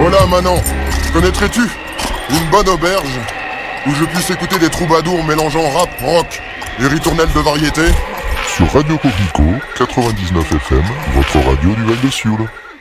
Hola Manon, connaîtrais-tu une bonne auberge où je puisse écouter des troubadours mélangeant rap, rock et ritournelles de variété? Sur Radio Coquelicot, 99 FM, votre radio du Val de Sioule.